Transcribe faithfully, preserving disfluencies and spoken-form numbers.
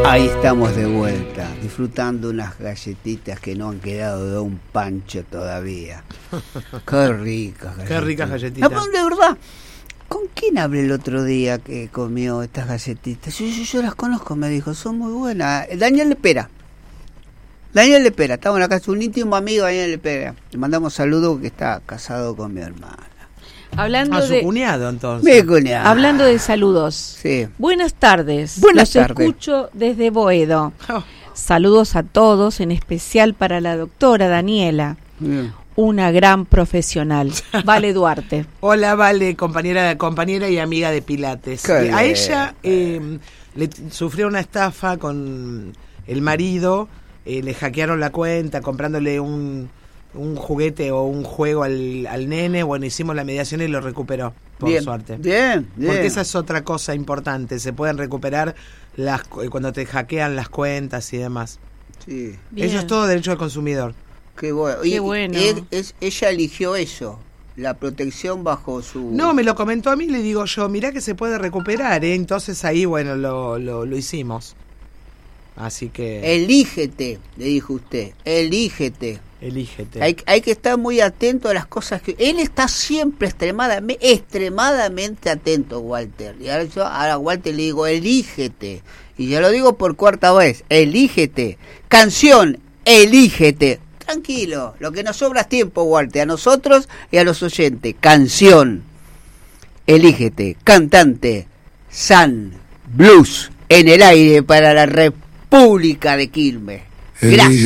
Ahí estamos de vuelta, disfrutando unas galletitas que no han quedado de un pancho todavía. Qué ricas galletitas. Qué ricas galletitas. No, de verdad, ¿con quién hablé el otro día que comió estas galletitas? Yo, yo, yo las conozco, me dijo, son muy buenas. Daniel Lepera. Daniel Lepera, estamos en la casa, un íntimo amigo de Daniel Lepera. Le mandamos saludos que está casado con mi hermana. Hablando a su de, cuñado, entonces. Mi cuñado. Hablando de saludos. Sí. Buenas tardes. Buenas Los tardes. escucho desde Boedo. Oh. Saludos a todos, en especial para la doctora Daniela, Bien. una gran profesional. Vale Duarte. Hola, Vale, compañera, compañera y amiga de Pilates. Qué Eh, a bien. ella eh, le t- sufrió una estafa con el marido, eh, le hackearon la cuenta comprándole un, un juguete o un juego al, al nene. Bueno, hicimos la mediación y lo recuperó, por Bien. suerte. Bien, bien. Porque esa es otra cosa importante, se pueden recuperar las cu- cuando te hackean las cuentas y demás. Sí. Bien. Eso es todo derecho del consumidor. Qué bueno. Qué Y- bueno. él- es, ella eligió eso, la protección bajo su... No, me lo comentó a mí, le digo yo, mirá que se puede recuperar, ¿eh? Entonces ahí, bueno, lo, lo, lo hicimos. Así que, Elígete, le dijo usted, elígete. elígete. Hay, hay que estar muy atento a las cosas que... Él está siempre extremadamente, extremadamente atento, Walter. Y ahora yo ahora a Walter le digo, elígete. Y ya lo digo por cuarta vez, elígete. Canción, elígete. Tranquilo, lo que nos sobra es tiempo, Walter, a nosotros y a los oyentes. Canción, elígete. Cantante, San Blues, en el aire para la República de Quilmes. Gracias.